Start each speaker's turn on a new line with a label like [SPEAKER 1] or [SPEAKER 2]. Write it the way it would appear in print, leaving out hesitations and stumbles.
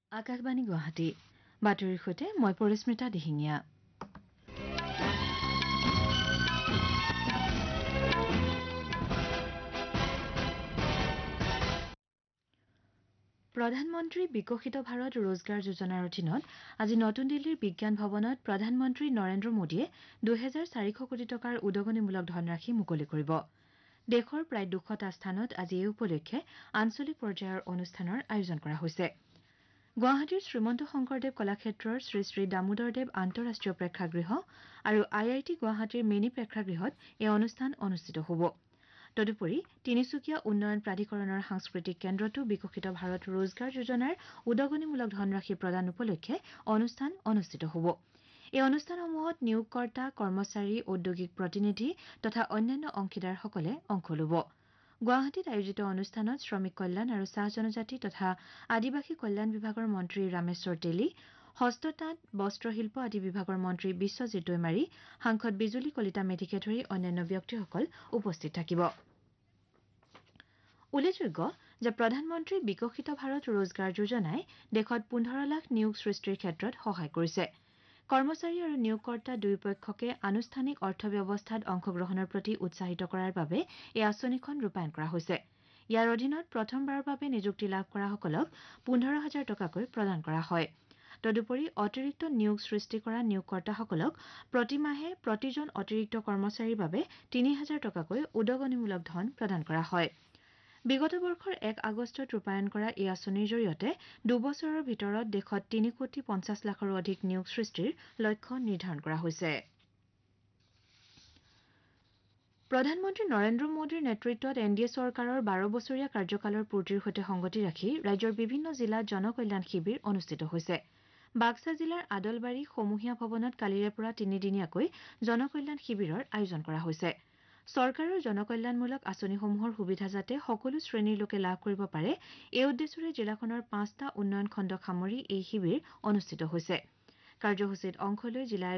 [SPEAKER 1] আকাশবাণী গুৱাহাটী বাতৰিৰ সৈতে মই পৰিস্মিতা দিহিঙীয়া। প্ৰধানমন্ত্ৰী বিকশিত ভাৰত ৰোজগাৰ যোজনাৰ অধীনত আজি নতুন দিল্লীৰ বিজ্ঞান ভৱনত প্ৰধানমন্ত্ৰী নৰেন্দ্ৰ মোদীয়ে ২,৪০০ কোটি টকাৰ উদগনিমূলক ধনৰাশি মুকলি কৰিব। দেশৰ প্ৰায় ২০০টা স্থানত আজি এই উপলক্ষে আঞ্চলিক পৰ্যায়ৰ অনুষ্ঠানৰ আয়োজন কৰা হৈছে। গুৱাহাটীৰ শ্ৰীমন্ত শংকৰদেৱ কলাক্ষেত্ৰৰ শ্ৰী শ্ৰী দামোদৰদেৱ আন্তঃৰাষ্ট্ৰীয় প্ৰেক্ষাগৃহ আৰু IIT গুৱাহাটীৰ মিনি প্ৰেক্ষাগৃহত এই অনুষ্ঠান অনুষ্ঠিত হ'ব। তদুপৰি তিনিচুকীয়া উন্নয়ন প্ৰাধিকৰণৰ সাংস্কৃতিক কেন্দ্ৰতো বিকশিত ভাৰত ৰোজগাৰ যোজনাৰ উদগনিমূলক ধনৰাশি প্ৰদান উপলক্ষে অনুষ্ঠান অনুষ্ঠিত হ'ব। এই অনুষ্ঠানসমূহত নিয়োগকৰ্তা কৰ্মচাৰী ঔদ্যোগিক প্ৰতিনিধি তথা অন্যান্য অংশীদাৰসকলে অংশ ল'ব। গুৱাহাটীত আয়োজিত অনুষ্ঠানত শ্ৰমিক কল্যাণ আৰু চাহ জনজাতি তথা আদিবাসী কল্যাণ বিভাগৰ মন্ত্ৰী ৰামেশ্বৰ তেলী, হস্ততাঁত বস্ত্ৰশিল্প আদি বিভাগৰ মন্ত্ৰী বিশ্বজিৎ দৈমাৰী, সাংসদ বিজুলী কলিতা মেধিকে ধৰি অন্যান্য ব্যক্তিসকল উপস্থিত থাকিব। উল্লেখযোগ্য যে প্ৰধানমন্ত্ৰী বিকশিত ভাৰত ৰোজগাৰ যোজনাই দেশত ১৫ লাখ নিয়োগ সৃষ্টিৰ ক্ষেত্ৰত সহায় কৰিছে। কৰ্মচাৰী আৰু নিয়োগকৰ্তা দুয়োপক্ষকে আনুষ্ঠানিক অৰ্থব্যৱস্থাত অংশগ্ৰহণৰ প্ৰতি উৎসাহিত কৰাৰ বাবে এই আঁচনিখন ৰূপায়ণ কৰা হৈছে। ইয়াৰ অধীনত প্ৰথমবাৰৰ বাবে নিযুক্তি লাভ কৰাসকলক ১৫,০০০ টকাকৈ প্ৰদান কৰা হয়। তদুপৰি অতিৰিক্ত নিয়োগ সৃষ্টি কৰা নিয়োগকৰ্তাসকলক প্ৰতিমাহে প্ৰতিজন অতিৰিক্ত কৰ্মচাৰীৰ বাবে ৩,০০০ টকাকৈ উদগনিমূলক ধন প্ৰদান কৰা হয়। বিগত বৰ্ষৰ ১ আগষ্টত ৰূপায়ণ কৰা এই আঁচনিৰ জৰিয়তে দুবছৰৰ ভিতৰত দেশত ৩,৫০ লাখৰো অধিক নিয়োগ সৃষ্টিৰ লক্ষ্য নিৰ্ধাৰণ কৰা হৈছে। প্ৰধানমন্ত্ৰী নৰেন্দ্ৰ মোদীৰ নেতৃত্বত NDA চৰকাৰৰ ১২ বছৰীয়া কাৰ্যকালৰ পূৰ্তিৰ সৈতে সংগতি ৰাখি ৰাজ্যৰ বিভিন্ন জিলাত জনকল্যাণ শিবিৰ অনুষ্ঠিত হৈছে। বাক্সা জিলাৰ আদলবাৰী সমূহীয়া ভৱনত কালিৰে পৰা তিনিদিনীয়াকৈ জনকল্যাণ শিবিৰৰ আয়োজন কৰা হৈছে। চৰকাৰৰ জনকল্যাণমূলক আঁচনিসমূহৰ সুবিধা যাতে সকলো শ্ৰেণীৰ লোকে লাভ কৰিব পাৰে এই উদ্দেশ্যৰে জিলাখনৰ ৫টা উন্নয়ন খণ্ডক সামৰি এই শিবিৰ অনুষ্ঠিত হৈছে। কাৰ্যসূচীত অংশ লৈ জিলা